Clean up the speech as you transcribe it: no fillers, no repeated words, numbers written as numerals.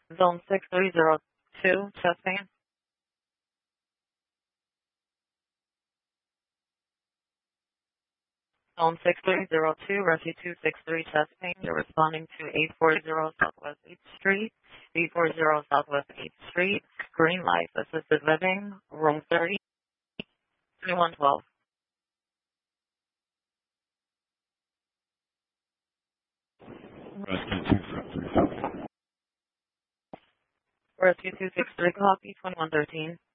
Zone 6302, chest pain. Zone 6302, Rescue 263, chest pain. You're responding to 840 Southwest 8th Street, 840 Southwest 8th Street, Green Life, Assisted Living, Room 30, 2112. Rescue 263. Rescue 263, copy 2113.